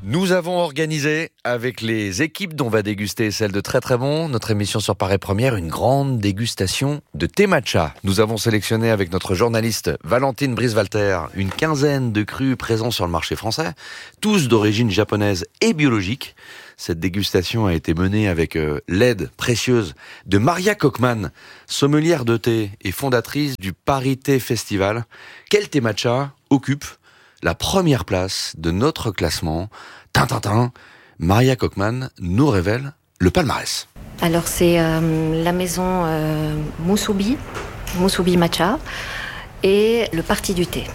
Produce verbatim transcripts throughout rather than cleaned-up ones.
Nous avons organisé avec les équipes dont va déguster celle de Très Très Bon, notre émission sur Paris Première, une grande dégustation de thé matcha. Nous avons sélectionné avec notre journaliste Valentine Brice-Walter une quinzaine de crus présents sur le marché français, tous d'origine japonaise et biologique. Cette dégustation a été menée avec euh, l'aide précieuse de Maria Kochman, sommelière de thé et fondatrice du Paris Thé Festival. Quel thé matcha occupe la première place de notre classement? Tintintin, Maria Kochman nous révèle le palmarès. Alors c'est euh, la maison euh, Musubi, Musubi Matcha et le Parti du thé.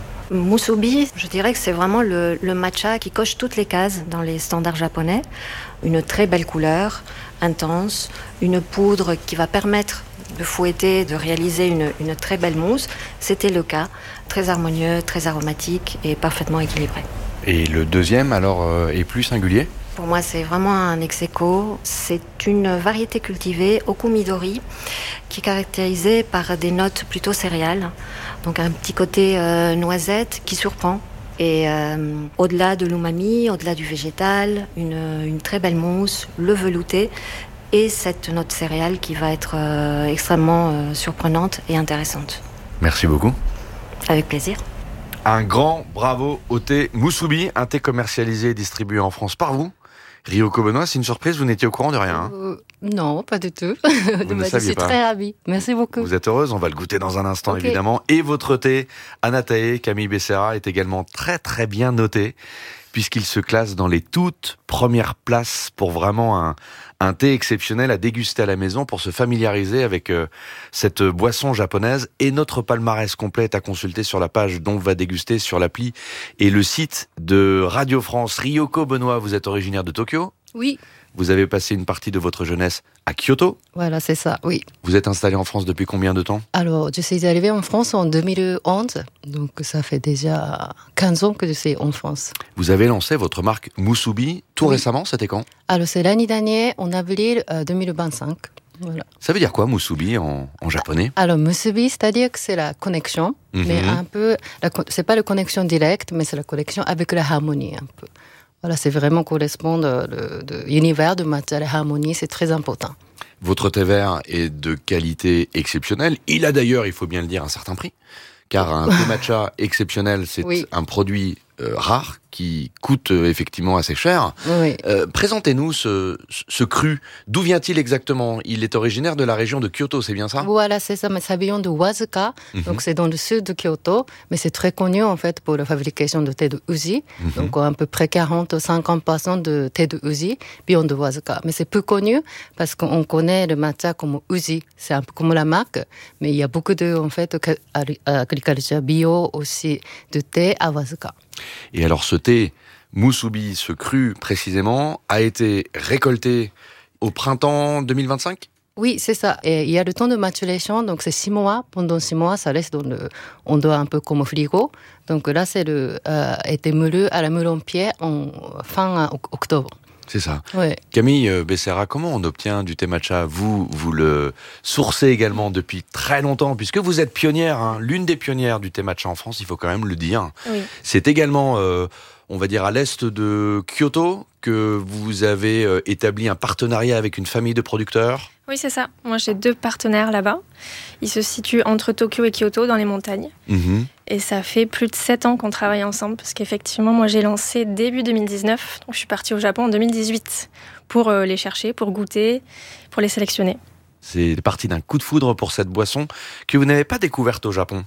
Musubi, je dirais que c'est vraiment le, le matcha qui coche toutes les cases dans les standards japonais. Une très belle couleur, intense, une poudre qui va permettre de fouetter, de réaliser une, une très belle mousse. C'était le cas, très harmonieux, très aromatique et parfaitement équilibré. Et le deuxième, alors, euh, est plus singulier ? Pour moi, c'est vraiment un ex-aequo. C'est une variété cultivée, Okumidori, qui est caractérisée par des notes plutôt céréales. Donc un petit côté euh, noisette qui surprend. Et euh, au-delà de l'umami, au-delà du végétal, une, une très belle mousse, le velouté et cette note céréale qui va être euh, extrêmement euh, surprenante et intéressante. Merci beaucoup. Avec plaisir. Un grand bravo au thé Musubi, un thé commercialisé et distribué en France par vous. Ryoko Benoît, c'est une surprise, vous n'étiez au courant de rien hein euh, Non, pas du tout. Vous ne Je saviez suis pas. Très ravie. Merci beaucoup. Vous êtes heureuse, on va le goûter dans un instant Okay. évidemment. Et votre thé, Anatae, Camille Becerra, est également très très bien noté, puisqu'il se classe dans les toutes premières places pour vraiment un, un thé exceptionnel à déguster à la maison, pour se familiariser avec euh, cette boisson japonaise. Et notre palmarès complet est à consulter sur la page dont va déguster sur l'appli et le site de Radio France. Ryoko Benoît, vous êtes originaire de Tokyo ? Oui. Vous avez passé une partie de votre jeunesse à Kyoto. Voilà, c'est ça, oui. Vous êtes installé en France depuis combien de temps ? Alors, je suis arrivée en France en deux mille onze, donc ça fait déjà quinze ans que je suis en France. Vous avez lancé votre marque Musubi tout Oui. récemment, c'était quand ? Alors, c'est l'année dernière, en avril euh, deux mille vingt-cinq. Voilà. Ça veut dire quoi, Musubi, en, en japonais ? Alors, musubi, c'est-à-dire que c'est la connexion, Mhm. mais un peu, la, c'est pas la connexion directe, mais c'est la connexion avec la harmonie, un peu. Voilà, c'est vraiment correspondre de, de l'univers de matcha, la harmonie, c'est très important. Votre thé vert est de qualité exceptionnelle. Il a d'ailleurs, il faut bien le dire, un certain prix. Car un thé matcha exceptionnel, c'est Oui. un produit euh, rare qui coûte euh, effectivement assez cher. Oui. Euh, présentez-nous ce, ce cru. D'où vient-il exactement ? Il est originaire de la région de Kyoto, c'est bien ça ? Voilà, c'est ça, mais ça vient de Wazuka, Mhm. donc c'est dans le sud de Kyoto, mais c'est très connu en fait pour la fabrication de thé de uji, Mhm. donc à peu près quarante à cinquante pour cent de thé de uji vient de Wazuka. Mais c'est peu connu parce qu'on connaît le matcha comme uji, c'est un peu comme la marque, mais il y a beaucoup de en fait agriculture bio aussi de thé à Wazuka. Et alors ce thé Musubi, ce cru précisément, a été récolté au printemps deux mille vingt-cinq ? Oui, c'est ça. Et il y a le temps de maturation, donc c'est six mois. Pendant six mois, ça reste dans le, on doit un peu comme au frigo. Donc là, c'est le, euh, été moulu à la moule en pied en fin octobre. C'est ça. Ouais. Camille Becerra, comment on obtient du thé matcha ? Vous, vous le sourcez également depuis très longtemps, puisque vous êtes pionnière, hein, l'une des pionnières du thé matcha en France, il faut quand même le dire. Oui. C'est également, euh, on va dire, à l'est de Kyoto que vous avez euh, établi un partenariat avec une famille de producteurs. Oui, c'est ça. Moi, j'ai deux partenaires là-bas. Ils se situent entre Tokyo et Kyoto, dans les montagnes. Mmh. Et ça fait plus de sept ans qu'on travaille ensemble, parce qu'effectivement, moi, j'ai lancé début deux mille dix-neuf. Donc, je suis partie au Japon en deux mille dix-huit pour euh, les chercher, pour goûter, pour les sélectionner. C'est parti d'un coup de foudre pour cette boisson que vous n'avez pas découverte au Japon.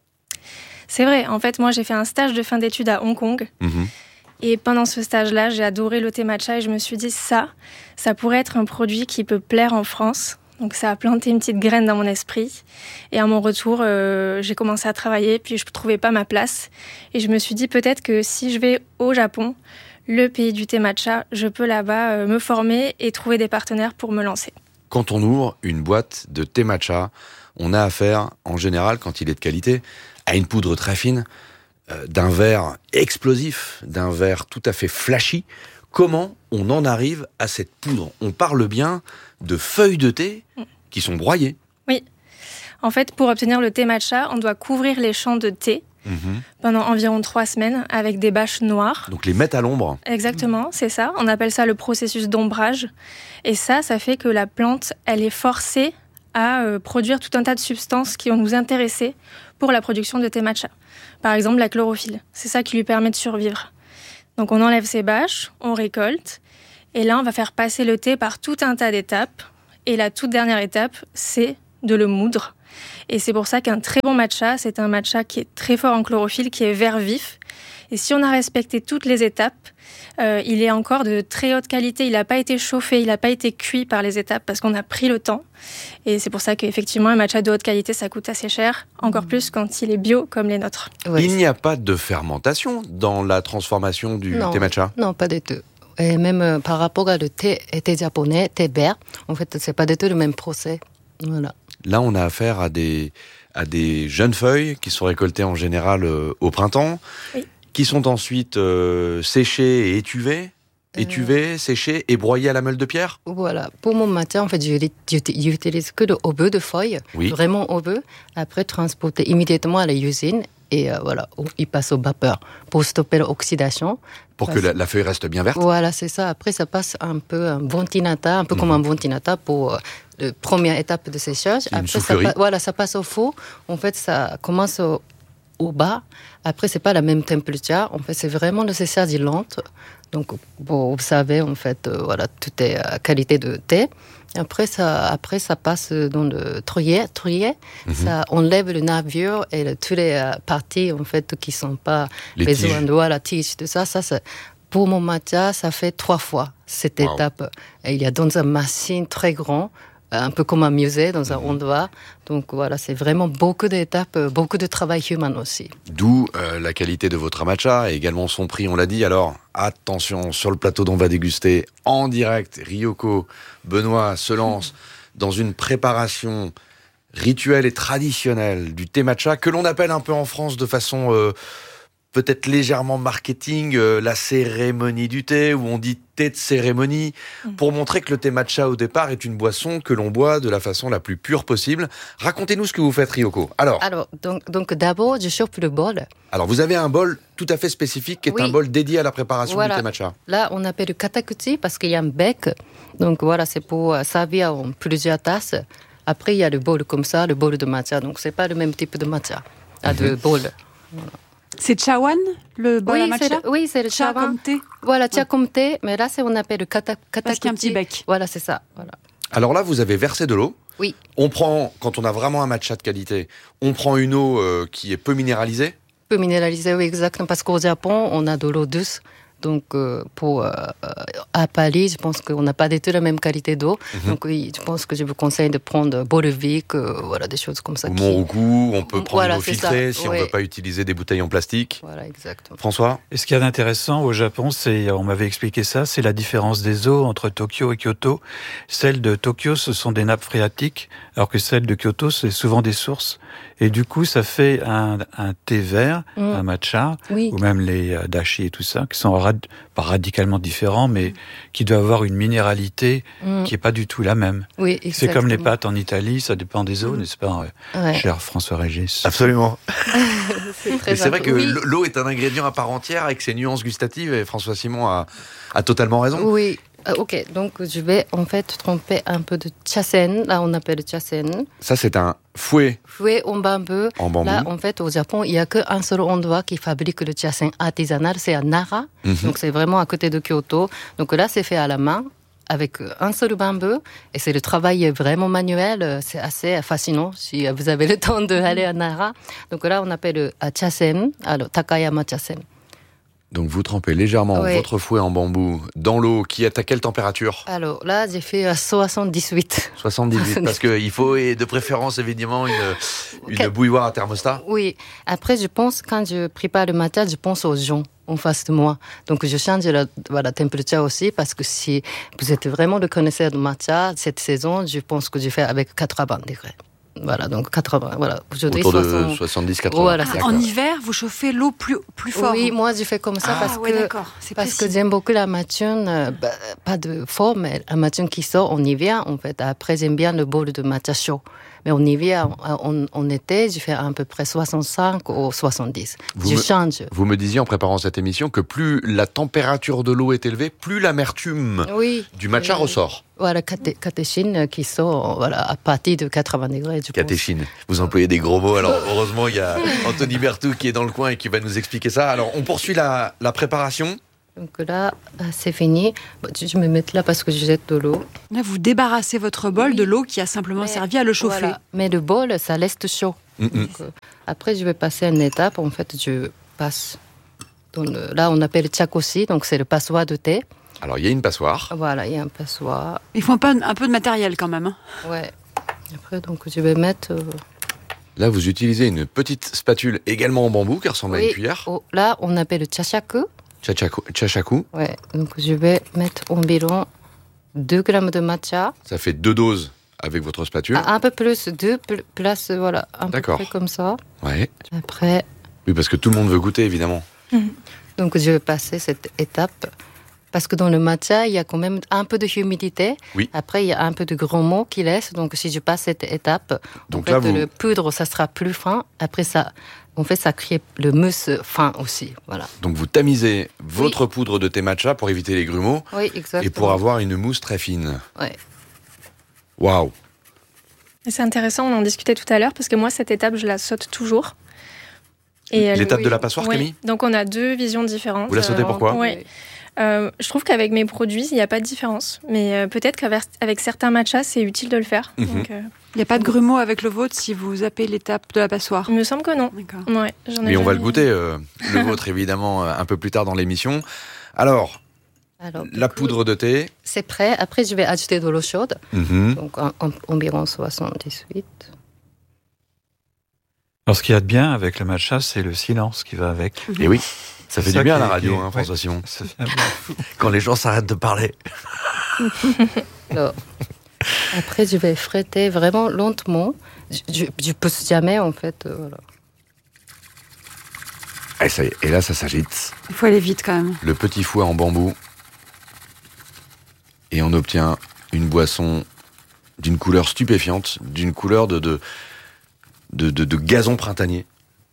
C'est vrai. En fait, moi, j'ai fait un stage de fin d'études à Hong Kong. Mmh. Et pendant ce stage-là, j'ai adoré le thé matcha et je me suis dit, ça, ça pourrait être un produit qui peut plaire en France. Donc ça a planté une petite graine dans mon esprit. Et à mon retour, euh, j'ai commencé à travailler, puis je ne trouvais pas ma place. Et je me suis dit, peut-être que si je vais au Japon, le pays du thé matcha, je peux là-bas euh, me former et trouver des partenaires pour me lancer. Quand on ouvre une boîte de thé matcha, on a affaire, en général, quand il est de qualité, à une poudre très fine, euh, d'un verre explosif, d'un verre tout à fait flashy. Comment on en arrive à cette poudre ? On parle bien de feuilles de thé qui sont broyées. Oui. En fait, pour obtenir le thé matcha, on doit couvrir les champs de thé mmh. pendant environ trois semaines avec des bâches noires. Donc les mettre à l'ombre. Exactement, c'est ça. On appelle ça le processus d'ombrage. Et ça, ça fait que la plante, elle est forcée à euh, produire tout un tas de substances qui vont nous intéresser pour la production de thé matcha. Par exemple, la chlorophylle. C'est ça qui lui permet de survivre. Donc on enlève ces bâches, on récolte, et là on va faire passer le thé par tout un tas d'étapes. Et la toute dernière étape, c'est de le moudre. Et c'est pour ça qu'un très bon matcha, c'est un matcha qui est très fort en chlorophylle, qui est vert vif. Et si on a respecté toutes les étapes, euh, il est encore de très haute qualité. Il n'a pas été chauffé, il n'a pas été cuit par les étapes parce qu'on a pris le temps. Et c'est pour ça qu'effectivement, un matcha de haute qualité, ça coûte assez cher. Encore plus quand il est bio comme les nôtres. Ouais. Il n'y a pas de fermentation dans la transformation du non, thé matcha ? Non, pas du tout. Et même euh, par rapport à le thé, thé japonais, thé vert, en fait, c'est pas du tout le même procès. Voilà. Là, on a affaire à des, à des jeunes feuilles qui sont récoltées en général euh, au printemps, oui. qui sont ensuite euh, séchées et étuvées, euh... étuvées, séchées et broyées à la meule de pierre. Voilà. Pour mon matcha, en fait, j'utilise que le obus de feuilles, oui. vraiment obus, après transporter immédiatement à l'usine. Et euh, voilà, il passe aux vapeurs pour stopper l'oxydation. Pour que la, la feuille reste bien verte. Voilà, c'est ça. Après, ça passe un peu un ventinata, un peu mmh. comme un ventinata pour euh, la première étape de séchage. Une Après, ça, voilà, ça passe au four. En fait, ça commence au, au bas. Après, c'est pas la même température. En fait, c'est vraiment le séchage lent. Donc, bon, vous savez, en fait, euh, voilà, tout est à qualité de thé. Après ça, après, ça passe dans le trouillet. trouillet. Mm-hmm. Ça enlève le nervure et le, toutes les euh, parties, en fait, qui ne sont pas les besoin de la tige, tout ça. ça, ça pour mon matcha, ça fait trois fois cette wow. étape. Et il y a dans une machine très grande, un peu comme un musée, dans un mm-hmm. endroit. Donc voilà, c'est vraiment beaucoup d'étapes, beaucoup de travail humain aussi. D'où euh, la qualité de votre matcha et également son prix, on l'a dit. Alors, attention, sur le plateau dont on va déguster en direct, Ryoko Benoît se lance mmh. dans une préparation rituelle et traditionnelle du thé matcha, que l'on appelle un peu en France de façon euh, peut-être légèrement marketing, euh, la cérémonie du thé, où on dit thé de cérémonie, mmh. pour montrer que le thé matcha au départ est une boisson que l'on boit de la façon la plus pure possible. Racontez-nous ce que vous faites, Ryoko. Alors, Alors donc, donc d'abord, je chauffe le bol. Alors, vous avez un bol tout à fait spécifique qui est oui. un bol dédié à la préparation voilà. du thé matcha. Là, on appelle le katakuchi parce qu'il y a un bec. Donc voilà, c'est pour servir en plusieurs tasses. Après, il y a le bol comme ça, le bol de matcha. Donc, c'est pas le même type de matcha, mm-hmm. de bol. Voilà. C'est chawan, le bol oui, à matcha? C'est le, oui, c'est le cha chawan. Comme thé. Voilà, cha ouais. comme thé, mais là, c'est, on appelle le kata, katakuchi. Parce qu'il y a un petit bec. Voilà, c'est ça. Voilà. Alors là, vous avez versé de l'eau. Oui. On prend, quand on a vraiment un matcha de qualité, on prend une eau euh, qui est peu minéralisée. Peu minéralisée, oui, exactement. Parce qu'au Japon, on a de l'eau douce. Donc, euh, pour, euh, à Paris, je pense qu'on n'a pas du tout la même qualité d'eau. Mm-hmm. Donc, oui, je pense que je vous conseille de prendre Bolevik, euh, voilà, des choses comme ça. Ou Montroucou, on peut prendre voilà, une eau filtrée ça. si oui. on ne veut pas utiliser des bouteilles en plastique. Voilà, exactement. François ? Et ce qu'il y a d'intéressant au Japon, c'est, on m'avait expliqué ça, c'est la différence des eaux entre Tokyo et Kyoto. Celles de Tokyo, ce sont des nappes phréatiques, alors que celles de Kyoto, c'est souvent des sources. Et du coup, ça fait un, un thé vert, mmh. un matcha, oui. ou même les euh, dashi et tout ça, qui sont rad- pas radicalement différents, mais mmh. qui doivent avoir une minéralité mmh. qui n'est pas du tout la même. Oui, exactement. C'est comme les pâtes en Italie, ça dépend des eaux, mmh. n'est-ce pas, ouais. cher François Régis? Absolument. c'est très Mais c'est vrai que oui. l'eau est un ingrédient à part entière avec ses nuances gustatives, et François Simon a, a totalement raison. Oui. Euh, ok, donc je vais en fait tremper un peu de chasen. Là, on appelle chasen. Ça, c'est un fouet. Fouet en bambou. En bambou. Là, en fait, au Japon, il n'y a qu'un seul endroit qui fabrique le chasen artisanal, c'est à Nara. Mm-hmm. Donc, c'est vraiment à côté de Kyoto. Donc là, c'est fait à la main, avec un seul bambou. Et c'est le travail vraiment manuel. C'est assez fascinant si vous avez le temps d'aller à Nara. Donc là, on appelle le chasen, alors Takayama chasen. Donc vous trempez légèrement oui. votre fouet en bambou dans l'eau qui est à quelle température ? Alors là, j'ai fait soixante-dix-huit. soixante-dix-huit, parce qu'il faut, et de préférence évidemment, une, une okay. bouilloire à thermostat ? Oui. Après, je pense, quand je prépare le matcha, je pense aux gens en face de moi. Donc je change la, la température aussi, parce que si vous êtes vraiment le connaisseur de matcha, cette saison, je pense que je fais avec quatre-vingts degrés. Voilà, donc quatre-vingts, voilà. Aujourd'hui, autour soixante... de soixante-dix quatre-vingts. Voilà, ah, en hiver, vous chauffez l'eau plus, plus fort? Oui, moi, je fais comme ça ah, parce, ouais, que, d'accord. parce que j'aime beaucoup la matchune, euh, bah, pas de fort, mais la matchune qui sort en hiver, en fait. Après, j'aime bien le bol de matcha chaud. Mais en hiver, en, en été, je fais à peu près soixante-cinq ou soixante-dix. Vous je me, change. Vous me disiez en préparant cette émission que plus la température de l'eau est élevée, plus l'amertume oui. du matcha euh, ressort. Voilà, caté, catéchine qui sont voilà, à partir de quatre-vingts degrés. Je catéchine. Vous employez des gros mots. Alors, heureusement, il y a Anthony Berthoud qui est dans le coin et qui va nous expliquer ça. Alors, on poursuit la, la préparation. Donc là, c'est fini. Je me mets là parce que je jette de l'eau. Là, vous débarrassez votre bol oui. de l'eau qui a simplement Mais, servi à le chauffer. Voilà. Mais le bol, ça reste chaud. Mm-hmm. Donc, euh, après, je vais passer à une étape. En fait, je passe. Dans le, là, on appelle chakoshi, donc c'est le passoire de thé. Alors, il y a une passoire. Voilà, il y a un passoire. Il faut un peu, un peu de matériel quand même. Hein. Ouais. Après, donc, je vais mettre. Euh... Là, vous utilisez une petite spatule également en bambou qui ressemble oui. à une cuillère. Oh, là, on appelle le chashaku. Chachaku. Chachaku. Ouais, donc je vais mettre environ deux grammes de matcha. Ça fait deux doses avec votre spatule. Un, un peu plus, deux places, voilà, un D'accord. peu près comme ça. Ouais. Après. Oui, parce que tout le monde veut goûter, évidemment. Mmh. Donc je vais passer cette étape. Parce que dans le matcha, il y a quand même un peu de humidité. Oui. Après, il y a un peu de grands mots qui laissent. Donc si je passe cette étape, donc en là, fait, vous... le poudre, ça sera plus fin. Après, ça, en fait, ça crée le mousse fin aussi. Voilà. Donc vous tamisez votre oui. poudre de thé matcha pour éviter les grumeaux. Oui, exactement. Et pour avoir une mousse très fine. Oui. Waouh. C'est intéressant, on en discutait tout à l'heure, parce que moi, cette étape, je la saute toujours. Et L'étape oui. de la passoire, oui. Camille ? Donc on a deux visions différentes. Vous la sautez pourquoi ? Oui. Euh, je trouve qu'avec mes produits, il n'y a pas de différence. Mais euh, peut-être qu'avec avec certains matchas, c'est utile de le faire. Mmh. Donc, euh... il n'y a pas de grumeaux avec le vôtre si vous zappez l'étape de la passoire ? Il me semble que non. D'accord. Ouais, j'en ai Mais on jamais... va le goûter, euh, le vôtre, évidemment, un peu plus tard dans l'émission. Alors, Alors la coup, poudre de thé. C'est prêt. Après, je vais ajouter de l'eau chaude. Mmh. Donc, en, en, environ soixante-dix-huit. Alors, ce qu'il y a de bien avec le matcha, c'est le silence qui va avec. Et oui. Ça fait ça du bien à la est, radio, est, hein, François ouais, Simon. Ça fait un bien fou. Quand les gens s'arrêtent de parler. Alors, après, je vais fréter vraiment lentement. Je ne pousse jamais, en fait. Euh, voilà. Et, ça y est, et là, ça s'agite. Il faut aller vite, quand même. Le petit fouet en bambou. Et on obtient une boisson d'une couleur stupéfiante, d'une couleur de, de, de, de, de gazon printanier.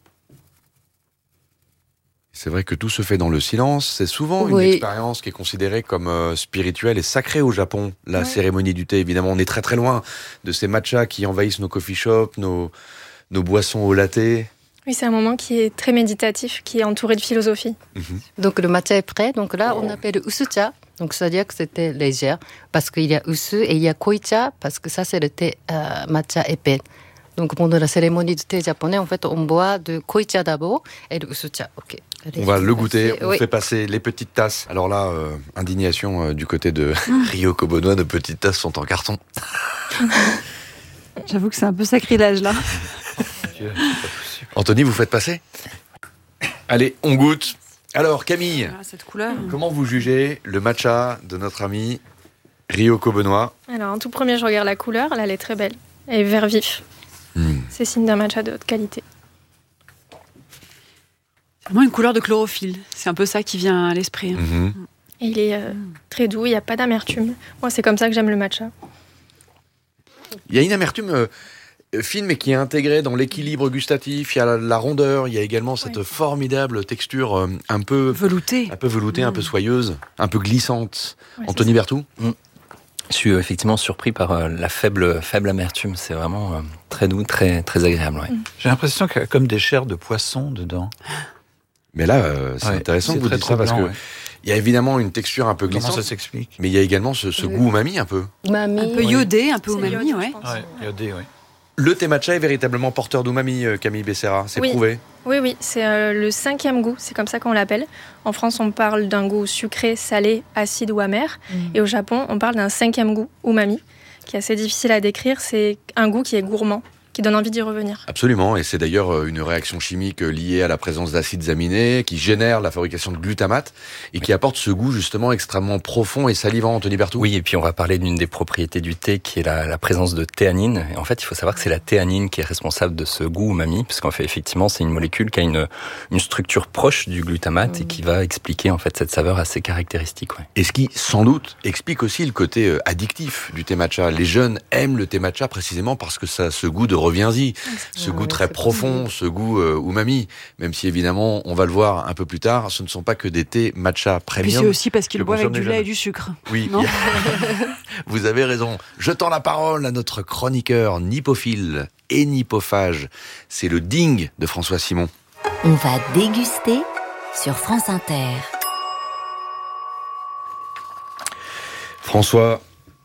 C'est vrai que tout se fait dans le silence. C'est souvent oui. une expérience qui est considérée comme euh, spirituelle et sacrée au Japon. La oui. cérémonie du thé, évidemment, on est très très loin de ces matchas qui envahissent nos coffee shops, nos, nos boissons au latte. Oui, c'est un moment qui est très méditatif, qui est entouré de philosophie. Mm-hmm. Donc le matcha est prêt. Donc là, on appelle usucha. Donc ça veut dire que c'était léger. Parce qu'il y a usu et il y a koicha, parce que ça, c'est le thé euh, matcha épais. Donc pendant la cérémonie du thé japonais, en fait, on boit de koicha d'abord et de usucha. Ok. Allez, on va le goûter, passer. on oui. fait passer les petites tasses. Alors là, euh, indignation euh, du côté de Ryoko Benoît, nos petites tasses sont en carton. J'avoue que c'est un peu sacrilège là. Anthony, vous faites passer ? Allez, on goûte. Alors Camille, ah, cette couleur. Comment vous jugez le matcha de notre ami Ryoko Benoît ? Alors en tout premier, je regarde la couleur, là, elle est très belle. Elle est vert vif. Mmh. C'est signe d'un matcha de haute qualité. Vraiment une couleur de chlorophylle. C'est un peu ça qui vient à l'esprit. Mmh. Et il est euh, très doux, il n'y a pas d'amertume. Moi, c'est comme ça que j'aime le matcha. Il y a une amertume euh, fine, mais qui est intégrée dans l'équilibre gustatif. Il y a la, la rondeur, il y a également cette oui. formidable texture euh, un peu veloutée, un peu, veloutée, mmh. un peu soyeuse, un peu glissante. Ouais, Anthony Berthoud ? mmh. Je suis effectivement surpris par euh, la faible, faible amertume. C'est vraiment euh, très doux, très, très agréable. Ouais. Mmh. J'ai l'impression qu'il y a comme des chairs de poisson dedans. Mais là, euh, c'est ouais, intéressant c'est que vous dites ça parce que ouais. il y a évidemment une texture un peu glissante. Comment ça s'explique ? Mais il y a également ce, ce oui. goût umami un peu. Umami. Un peu iodé, un peu umami, iodé, ouais. ouais. Iodé, ouais. Le thé matcha est véritablement porteur d'umami, Camille Becerra, c'est oui. prouvé. Oui, oui, c'est euh, le cinquième goût, c'est comme ça qu'on l'appelle. En France, on parle d'un goût sucré, salé, acide ou amer. Mmh. Et au Japon, on parle d'un cinquième goût, umami, qui est assez difficile à décrire. C'est un goût qui est gourmand. qui donne envie d'y revenir. Absolument, et c'est d'ailleurs une réaction chimique liée à la présence d'acides aminés qui génère la fabrication de glutamate et qui apporte ce goût justement extrêmement profond et salivant, Anthony Berthoud. Oui, et puis on va parler d'une des propriétés du thé qui est la, la présence de théanine. Et en fait, il faut savoir que c'est la théanine qui est responsable de ce goût umami, parce qu'en fait, effectivement, c'est une molécule qui a une, une structure proche du glutamate mmh. et qui va expliquer en fait cette saveur assez caractéristique. Ouais. Et ce qui, sans doute, explique aussi le côté addictif du thé matcha. Les jeunes aiment le thé matcha précisément parce que ça a ce goût de reviens-y, ce ouais, goût très profond, ce goût euh, umami, même si évidemment, on va le voir un peu plus tard, ce ne sont pas que des thés matcha premium. Puis c'est aussi parce qu'ils boivent avec du lait et du sucre. Oui, vous avez raison. Je tends la parole à notre chroniqueur nipophile et nipophage. C'est le ding de François Simon. On va déguster sur France Inter. François,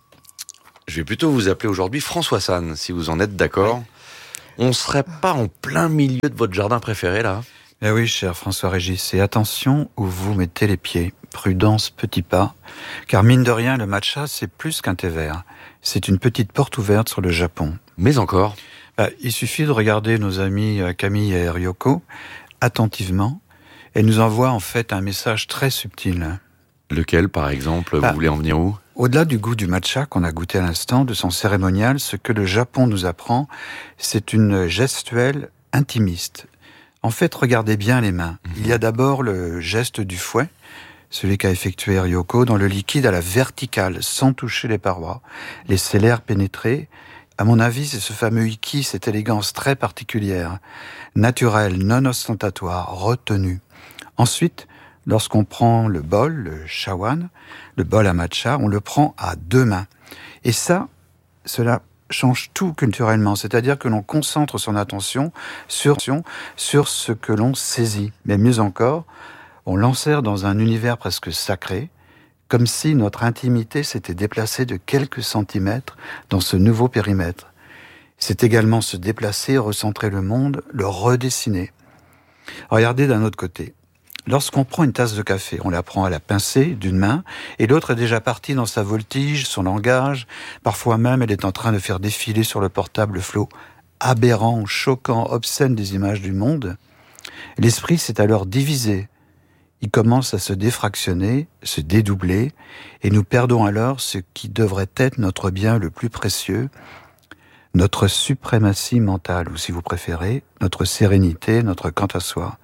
je vais plutôt vous appeler aujourd'hui François San, si vous en êtes d'accord. Ouais. On serait pas en plein milieu de votre jardin préféré, là ? Eh oui, cher François-Régis, et attention où vous mettez les pieds. Prudence, petit pas. Car mine de rien, le matcha, c'est plus qu'un thé vert. C'est une petite porte ouverte sur le Japon. Mais encore ? Bah, il suffit de regarder nos amis Camille et Ryoko attentivement. Elles nous envoient en fait un message très subtil. Lequel, par exemple ? Bah, vous voulez en venir où ? Au-delà du goût du matcha qu'on a goûté à l'instant, de son cérémonial, ce que le Japon nous apprend, c'est une gestuelle intimiste. En fait, regardez bien les mains. Mmh. Il y a d'abord le geste du fouet, celui qu'a effectué Ryoko, dans le liquide à la verticale, sans toucher les parois. Laissez l'air pénétrer. À mon avis, c'est ce fameux iki, cette élégance très particulière, naturelle, non ostentatoire, retenue. Ensuite, lorsqu'on prend le bol, le shawan, le bol à matcha, on le prend à deux mains. Et ça, cela change tout culturellement, c'est-à-dire que l'on concentre son attention sur, sur ce que l'on saisit. Mais mieux encore, on l'enserre dans un univers presque sacré, comme si notre intimité s'était déplacée de quelques centimètres dans ce nouveau périmètre. C'est également se déplacer, recentrer le monde, le redessiner. Regardez d'un autre côté. Lorsqu'on prend une tasse de café, on la prend à la pincée d'une main et l'autre est déjà partie dans sa voltige, son langage. Parfois même, elle est en train de faire défiler sur le portable le flot aberrant, choquant, obscène des images du monde. L'esprit s'est alors divisé. Il commence à se défractionner, se dédoubler, et nous perdons alors ce qui devrait être notre bien le plus précieux, notre suprématie mentale, ou si vous préférez, notre sérénité, notre quant à soi.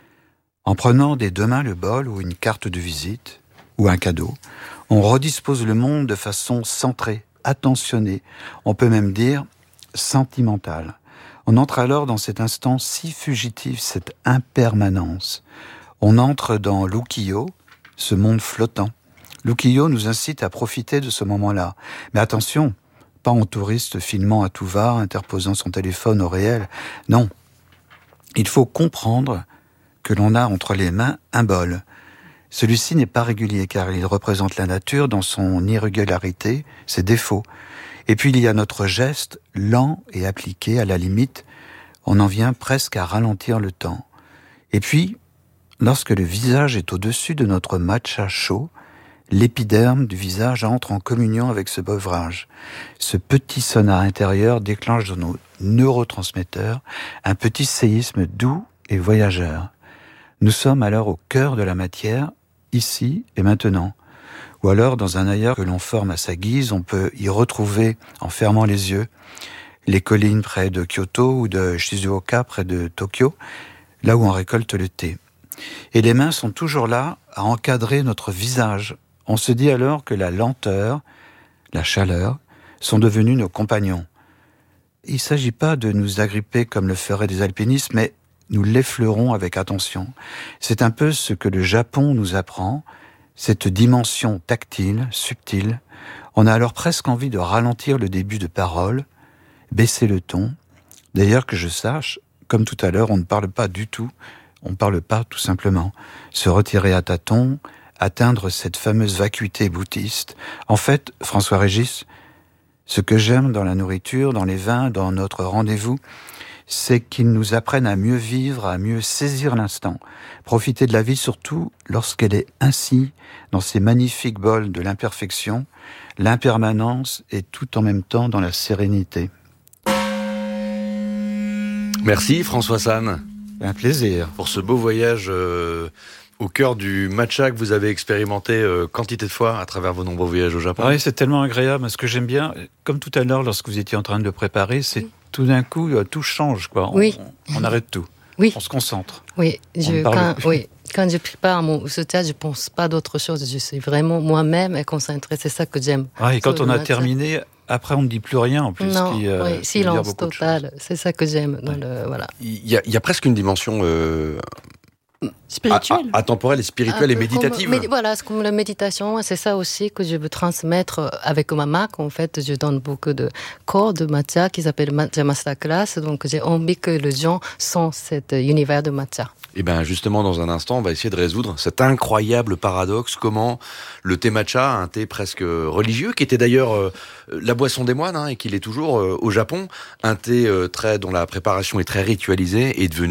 En prenant des deux mains le bol ou une carte de visite ou un cadeau, on redispose le monde de façon centrée, attentionnée, on peut même dire sentimentale. On entre alors dans cet instant si fugitif, cette impermanence. On entre dans l'ukiyo, ce monde flottant. L'ukiyo nous incite à profiter de ce moment-là. Mais attention, pas en touriste filmant à tout va, interposant son téléphone au réel. Non, il faut comprendre que l'on a entre les mains un bol. Celui-ci n'est pas régulier car il représente la nature dans son irrégularité, ses défauts. Et puis il y a notre geste lent et appliqué, à la limite, on en vient presque à ralentir le temps. Et puis, lorsque le visage est au-dessus de notre matcha chaud, l'épiderme du visage entre en communion avec ce beuvrage. Ce petit sonar intérieur déclenche dans nos neurotransmetteurs un petit séisme doux et voyageur. Nous sommes alors au cœur de la matière, ici et maintenant. Ou alors, dans un ailleurs que l'on forme à sa guise, on peut y retrouver, en fermant les yeux, les collines près de Kyoto ou de Shizuoka près de Tokyo, là où on récolte le thé. Et les mains sont toujours là à encadrer notre visage. On se dit alors que la lenteur, la chaleur, sont devenus nos compagnons. Il ne s'agit pas de nous agripper comme le feraient des alpinistes, mais nous l'effleurons avec attention. C'est un peu ce que le Japon nous apprend, cette dimension tactile, subtile. On a alors presque envie de ralentir le début de parole, baisser le ton. D'ailleurs, que je sache, comme tout à l'heure, on ne parle pas du tout, on ne parle pas tout simplement. Se retirer à tâtons, atteindre cette fameuse vacuité bouddhiste. En fait, François-Régis, ce que j'aime dans la nourriture, dans les vins, dans notre rendez-vous, c'est qu'ils nous apprennent à mieux vivre, à mieux saisir l'instant. Profiter de la vie surtout lorsqu'elle est ainsi, dans ces magnifiques bols de l'imperfection, l'impermanence et tout en même temps dans la sérénité. Merci François San. Un plaisir. Pour ce beau voyage euh, au cœur du matcha que vous avez expérimenté euh, quantité de fois à travers vos nombreux voyages au Japon. Oui, c'est tellement agréable. Ce que j'aime bien, comme tout à l'heure lorsque vous étiez en train de le préparer, c'est tout d'un coup, tout change. Quoi. On, Oui. on, on arrête tout. Oui. On se concentre. Oui, je, ne parle quand, plus. oui, quand je prépare mon soutien, je ne pense pas d'autre chose. Je suis vraiment moi-même et concentrée. C'est ça que j'aime. Ouais, et quand Sur on le a matcha. terminé, après on ne dit plus rien en plus. Non, qui, euh, oui, qui veut dire silence beaucoup de total. C'est ça que j'aime. Dans le, voilà. Il y, a, il y a presque une dimension euh, Spirituel. a- a- atemporelle et spirituelle Un et peu méditative. comme- mais voilà, c'est comme la méditation, c'est ça aussi que je veux transmettre avec ma marque. En fait, je donne beaucoup de cours de matcha qui s'appelle Matcha Masterclass. Donc, j'ai envie que les gens sentent cet univers de matcha. Et bien justement, dans un instant, on va essayer de résoudre cet incroyable paradoxe. Comment le thé matcha, un thé presque religieux, qui était d'ailleurs euh, la boisson des moines, hein, et qui l'est toujours euh, au Japon, un thé euh, très dont la préparation est très ritualisée, est devenu